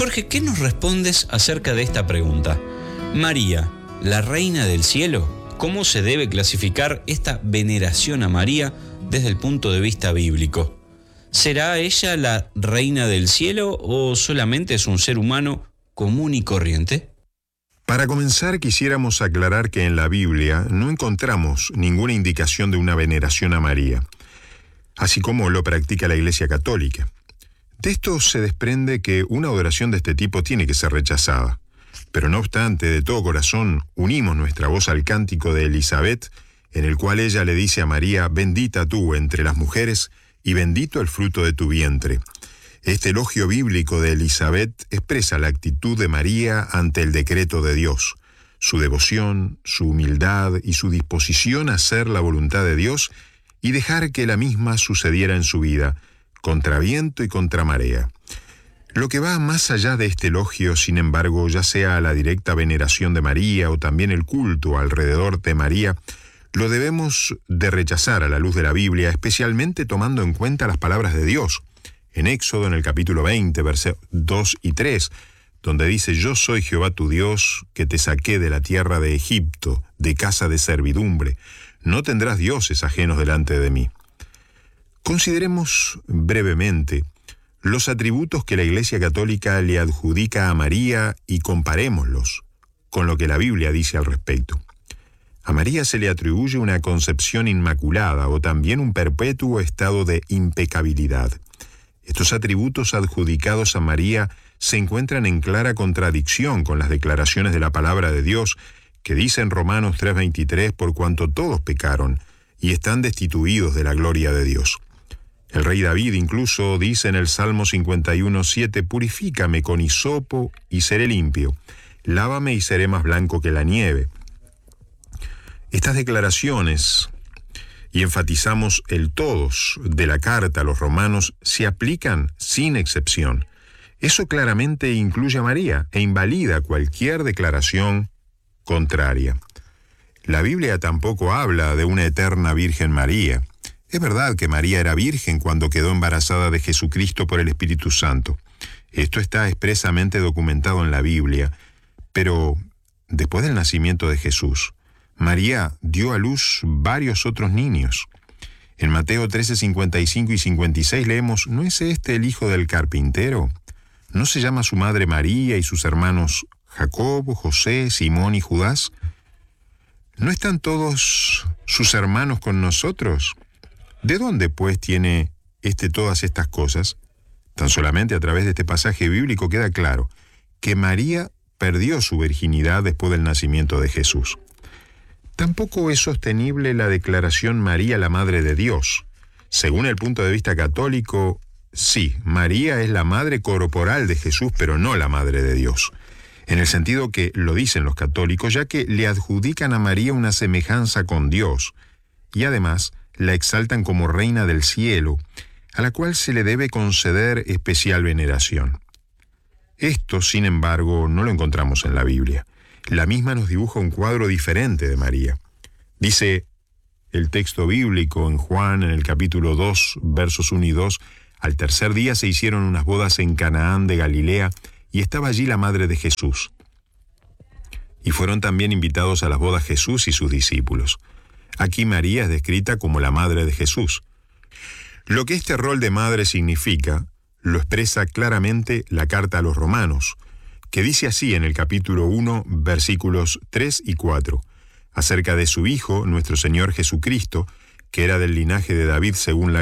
Jorge, ¿qué nos respondes acerca de esta pregunta? María, la reina del cielo, ¿cómo se debe clasificar esta veneración a María desde el punto de vista bíblico? ¿Será ella la reina del cielo o solamente es un ser humano común y corriente? Para comenzar, quisiéramos aclarar que en la Biblia no encontramos ninguna indicación de una veneración a María, así como lo practica la Iglesia Católica. De esto se desprende que una adoración de este tipo tiene que ser rechazada. Pero no obstante, de todo corazón, unimos nuestra voz al cántico de Elizabeth, en el cual ella le dice a María: bendita tú entre las mujeres y bendito el fruto de tu vientre. Este elogio bíblico de Elizabeth expresa la actitud de María ante el decreto de Dios, su devoción, su humildad y su disposición a hacer la voluntad de Dios y dejar que la misma sucediera en su vida, contra viento y contra marea. Lo que va más allá de este elogio, sin embargo, ya sea la directa veneración de María o también el culto alrededor de María, lo debemos de rechazar a la luz de la Biblia, especialmente tomando en cuenta las palabras de Dios. En Éxodo, en el capítulo 20, versos 2 y 3, donde dice: yo soy Jehová tu Dios, que te saqué de la tierra de Egipto, de casa de servidumbre. No tendrás dioses ajenos delante de mí. Consideremos brevemente los atributos que la Iglesia Católica le adjudica a María y comparémoslos con lo que la Biblia dice al respecto. A María se le atribuye una concepción inmaculada o también un perpetuo estado de impecabilidad. Estos atributos adjudicados a María se encuentran en clara contradicción con las declaraciones de la palabra de Dios que dice en Romanos 3:23: por cuanto todos pecaron y están destituidos de la gloria de Dios. El rey David incluso dice en el Salmo 51:7: purifícame con hisopo y seré limpio, lávame y seré más blanco que la nieve. Estas declaraciones, y enfatizamos el todos de la carta a los romanos, se aplican sin excepción. Eso claramente incluye a María e invalida cualquier declaración contraria. La Biblia tampoco habla de una eterna Virgen María. Es verdad que María era virgen cuando quedó embarazada de Jesucristo por el Espíritu Santo. Esto está expresamente documentado en la Biblia. Pero después del nacimiento de Jesús, María dio a luz varios otros niños. En Mateo 13:55 y 56 leemos: ¿no es este el hijo del carpintero? ¿No se llama su madre María y sus hermanos Jacobo, José, Simón y Judas? ¿No están todos sus hermanos con nosotros? ¿De dónde, pues, tiene todas estas cosas? Tan solamente a través de este pasaje bíblico queda claro que María perdió su virginidad después del nacimiento de Jesús. Tampoco es sostenible la declaración María la Madre de Dios. Según el punto de vista católico, sí, María es la madre corporal de Jesús, pero no la Madre de Dios. En el sentido que lo dicen los católicos, ya que le adjudican a María una semejanza con Dios, y además la exaltan como reina del cielo, a la cual se le debe conceder especial veneración. Esto, sin embargo, no lo encontramos en la Biblia. La misma nos dibuja un cuadro diferente de María. Dice el texto bíblico en Juan, en el capítulo 2, versos 1 y 2, al tercer día se hicieron unas bodas en Canaán de Galilea, y estaba allí la madre de Jesús. Y fueron también invitados a las bodas Jesús y sus discípulos. Aquí María es descrita como la madre de Jesús. Lo que este rol de madre significa, lo expresa claramente la carta a los romanos, que dice así en el capítulo 1, versículos 3 y 4, acerca de su Hijo, nuestro Señor Jesucristo, que era del linaje de David según la